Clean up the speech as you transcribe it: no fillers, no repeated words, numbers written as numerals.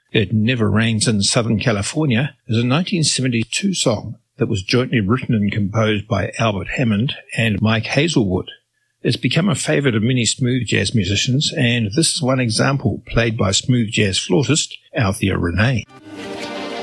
It Never Rains in Southern California is a 1972 song that was jointly written and composed by Albert Hammond and Mike Hazelwood. It's become a favourite of many smooth jazz musicians, and this is one example played by smooth jazz flautist Althea Renee.